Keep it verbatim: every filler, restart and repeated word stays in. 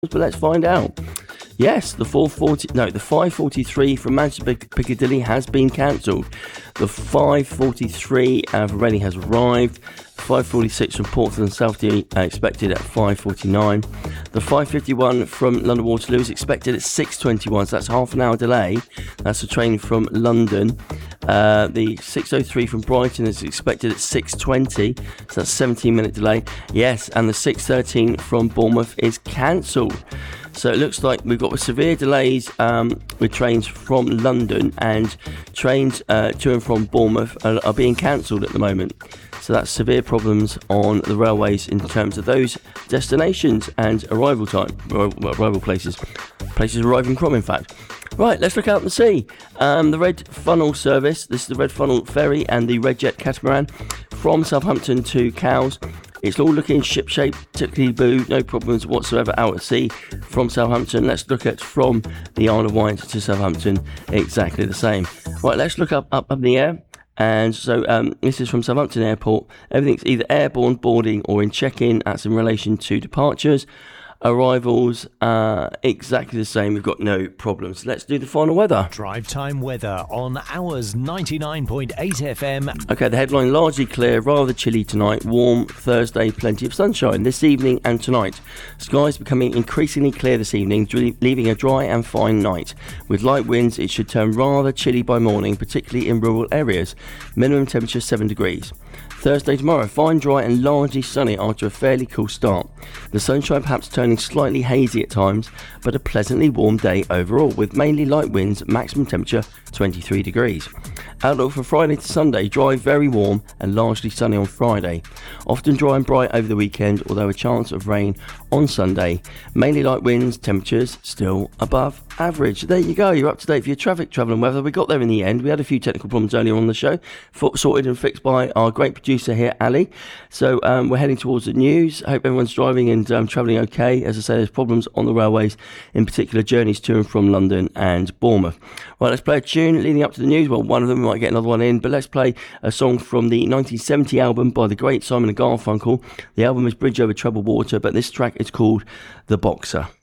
but let's find out. Yes, the four forty, no, the five forty-three from Manchester Piccadilly has been cancelled. The five forty-three uh, for Reading has arrived. five forty-six from Portsmouth and Southend uh, expected at five forty-nine. The five fifty-one from London Waterloo is expected at six twenty-one, so that's half an hour delay. That's a train from London. Uh, the six oh three from Brighton is expected at six twenty, so that's a seventeen minute delay. Yes, and the six thirteen from Bournemouth is cancelled. So it looks like we've got severe delays um, with trains from London, and trains uh, to and from Bournemouth are, are being cancelled at the moment. So that's severe problems on the railways in terms of those destinations and arrival time, arrival places, places arriving from, in fact. Right, let's look out and see. Um, the Red Funnel service, this is the Red Funnel ferry and the Red Jet catamaran from Southampton to Cowes. It's all looking ship-shape, tickly boo, no problems whatsoever out at sea from Southampton. Let's look at from the Isle of Wight to Southampton, exactly the same. Right, let's look up up, up in the air. And so um, this is from Southampton Airport. Everything's either airborne, boarding, or in check-in. That's in relation to departures. Arrivals, uh, exactly the same. We've got no problems. Let's do the final weather. Drive time weather on Hours ninety-nine point eight F M. Okay, the headline largely clear, rather chilly tonight. Warm Thursday, plenty of sunshine this evening and tonight. Skies becoming increasingly clear this evening, leaving a dry and fine night. With light winds, it should turn rather chilly by morning, particularly in rural areas. Minimum temperature seven degrees. Thursday tomorrow, fine, dry and largely sunny after a fairly cool start. The sunshine perhaps turning slightly hazy at times, but a pleasantly warm day overall, with mainly light winds, maximum temperature twenty-three degrees. Outlook for Friday to Sunday, dry, very warm and largely sunny on Friday. Often dry and bright over the weekend, although a chance of rain on Sunday. Mainly light winds, temperatures still above average. There you go, you're up to date for your traffic, travel and weather. We got there in the end. We had a few technical problems earlier on the show, sorted and fixed by our great producer here, Ali. So um, we're heading towards the news. I hope everyone's driving and um, travelling okay. As I say, there's problems on the railways, in particular journeys to and from London and Bournemouth. Right, let's play a tune leading up to the news. Well, one of them, we might get another one in, but let's play a song from the nineteen seventy album by the great Simon and Garfunkel. The album is Bridge Over Troubled Water, but this track is called The Boxer.